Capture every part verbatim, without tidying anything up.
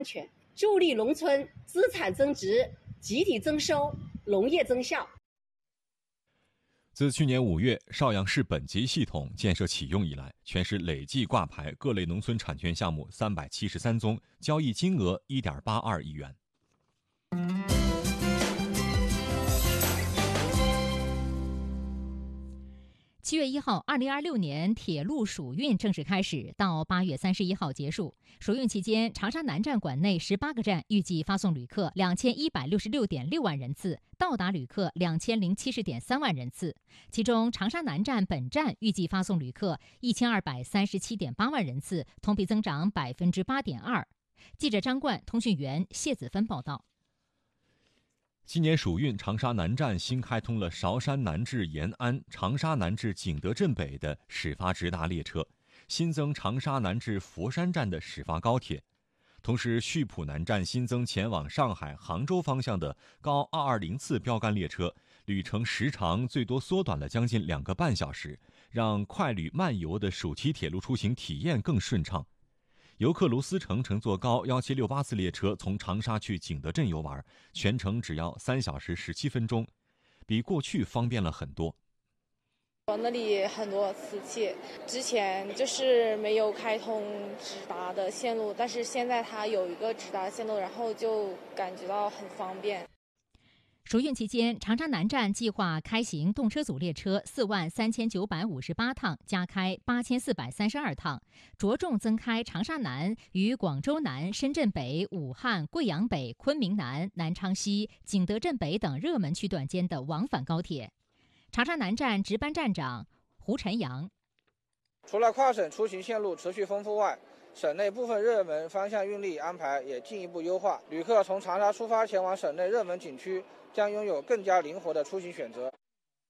全，助力农村资产增值、集体增收、农业增效。 自去年五月邵阳市本级系统建设启用以来，全市累计挂牌各类农村产权项目三百七十三宗，交易金额一点八二亿元。 七月一号，二零二六年铁路暑运正式开始，到八月三十一号结束。暑运期间，长沙南站管内十八个站预计发送旅客两千一百六十六点六万人次，到达旅客两千零七十点三万人次。其中，长沙南站本站预计发送旅客一千二百三十七点八万人次，同比增长百分之八点二。记者张冠、通讯员谢子芬报道。 今年暑运，长沙南站新开通了韶山南至延安、长沙南至景德镇北的始发直达列车，新增长沙南至佛山站的始发高铁。同时，溆浦南站新增前往上海、杭州方向的高二二零次标杆列车，旅程时长最多缩短了将近两个半小时，让快旅慢游的暑期铁路出行体验更顺畅。游客卢思成乘坐高一七六八次列车从长沙去景德镇游玩，全程只要三小时十七分钟，比过去方便了很多。 那里很多瓷器，之前就是没有开通直达的线路，但是现在它有一个直达线路，然后就感觉到很方便。 暑运期间，长沙南站计划开行动车组列车四万三千九百五十八趟，加开八千四百三十二趟，着重增开长沙南与广州南、深圳北、武汉、贵阳北、昆明南、南昌西、景德镇北等热门区段间的往返高铁。长沙南站值班站长胡晨阳： 除了跨省出行线路持续丰富外，省内部分热门方向运力安排也进一步优化，旅客从长沙出发前往省内热门景区将拥有更加灵活的出行选择。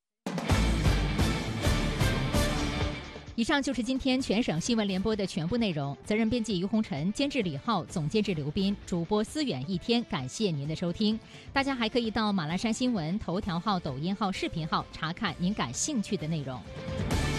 以上就是今天全省新闻联播的全部内容。责任编辑于红尘，监制李浩，总监制刘斌，主播思远一天。感谢您的收听。大家还可以到马栏山新闻头条号、抖音号、视频号查看您感兴趣的内容。